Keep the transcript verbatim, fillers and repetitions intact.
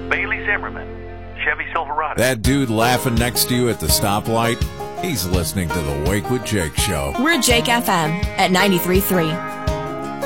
Bailey Zimmerman, Chevy Silverado. That dude laughing next to you at the stoplight, he's listening to the Wake with Jake show. We're Jake F M at ninety-three point three.